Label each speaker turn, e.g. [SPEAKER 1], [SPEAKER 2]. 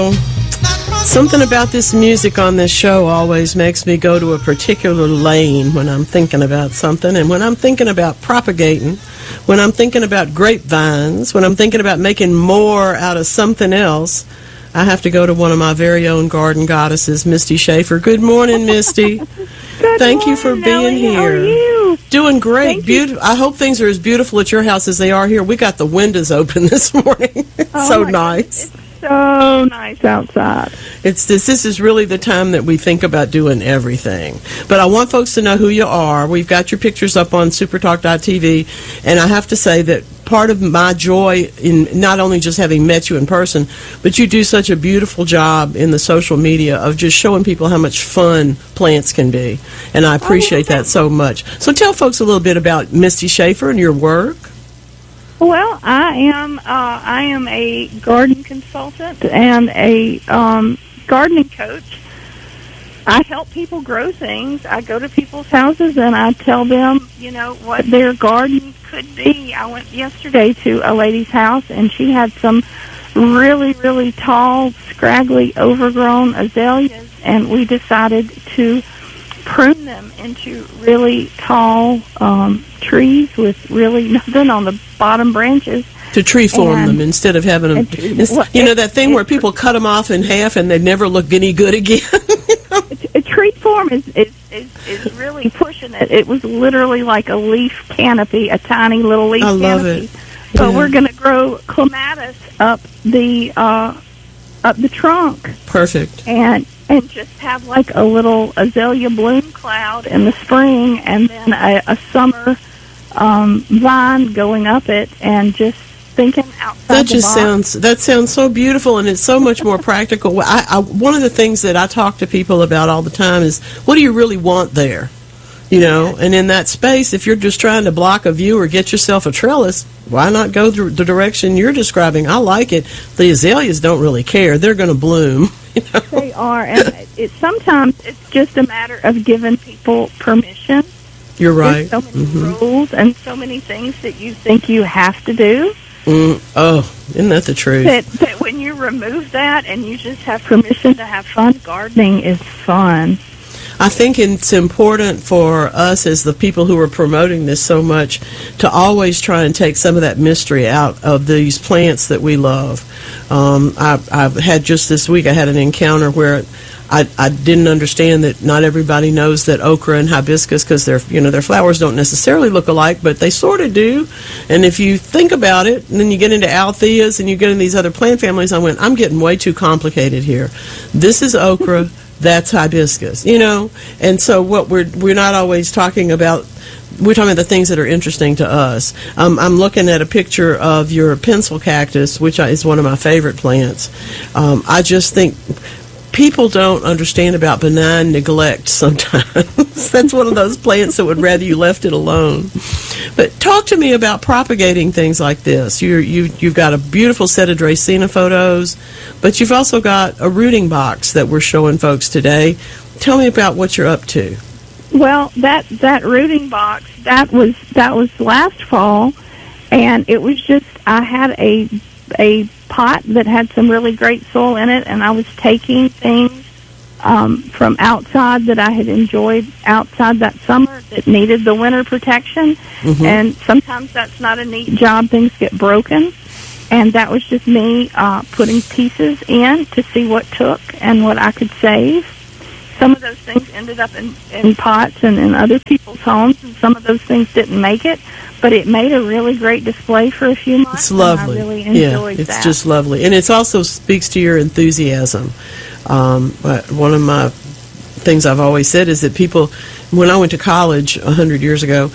[SPEAKER 1] Something about this music on this show always makes me go to a particular lane when I'm thinking about something. And when I'm thinking about propagating, when I'm thinking about grapevines, when I'm thinking about making more out of something else, I have to go to one of my very own garden goddesses, Misty Schaefer. Good morning, Misty. Thank you for being here.
[SPEAKER 2] How are you?
[SPEAKER 1] Doing great. Beautiful. I hope things are as beautiful at your house as they are here. We got the windows open this morning. It's so nice.
[SPEAKER 2] It's so nice outside.
[SPEAKER 1] This is really the time that we think about doing everything. But I want folks to know who you are. We've got your pictures up on supertalk.tv, and I have to say that part of my joy in not only just having met you in person, but you do such a beautiful job in the social media of just showing people how much fun plants can be. And I appreciate that so much. So tell folks a little bit about Misty Schaefer and your work.
[SPEAKER 2] Well, I am a garden consultant and a gardening coach. I help people grow things. I go to people's houses and I tell them, what their garden could be. I went yesterday to a lady's house and she had some really, really tall, scraggly, overgrown azaleas, and we decided to prune them into really tall trees with really nothing on the bottom branches.
[SPEAKER 1] To tree form them instead of having them. That thing where people cut them off in half and they never look any good again.
[SPEAKER 2] A tree form is really pushing it. It was literally like a leaf canopy, a tiny little leaf canopy.
[SPEAKER 1] I love it.
[SPEAKER 2] So we're going to grow clematis up the trunk.
[SPEAKER 1] Perfect.
[SPEAKER 2] And just have like a little azalea bloom cloud in the spring, and then a summer vine going up it, and just thinking outside the box.
[SPEAKER 1] That sounds so beautiful, and it's so much more practical. One of the things that I talk to people about all the time is, what do you really want there? And in that space, if you're just trying to block a view or get yourself a trellis, why not go the direction you're describing? I like it. The azaleas don't really care. They're going to bloom.
[SPEAKER 2] They are, and sometimes it's just a matter of giving people permission.
[SPEAKER 1] You're right.
[SPEAKER 2] There's so many rules and so many things that you think you have to do.
[SPEAKER 1] Oh, isn't that the truth?
[SPEAKER 2] That when you remove that and you just have permission to have fun, gardening is fun.
[SPEAKER 1] I think it's important for us as the people who are promoting this so much to always try and take some of that mystery out of these plants that we love. I've had just this week, I had an encounter where I didn't understand that not everybody knows that okra and hibiscus, because their flowers don't necessarily look alike, but they sort of do. And if you think about it, and then you get into altheas and you get into these other plant families, I'm getting way too complicated here. This is okra. That's hibiscus, and so what we're not always talking about. We're talking about the things that are interesting to us. I'm looking at a picture of your pencil cactus, which is one of my favorite plants. I just think people don't understand about benign neglect sometimes. That's one of those plants that would rather you left it alone. But talk to me about propagating things like this. You've got a beautiful set of Dracaena photos, but you've also got a rooting box that we're showing folks today. Tell me about what you're up to.
[SPEAKER 2] Well, that rooting box, that was last fall, and it was just, I had a pot that had some really great soil in it, and I was taking things from outside that I had enjoyed outside that summer that needed the winter protection, and sometimes that's not a neat job. Things get broken, and that was just me putting pieces in to see what took and what I could save. Some of those things ended up in pots and in other people's homes, and some of those things didn't make it, but it made a really great display for a few months.
[SPEAKER 1] It's lovely.
[SPEAKER 2] And I really enjoyed that.
[SPEAKER 1] It's just lovely. And it also speaks to your enthusiasm. One of my things I've always said is that people, when I went to college 100 years ago,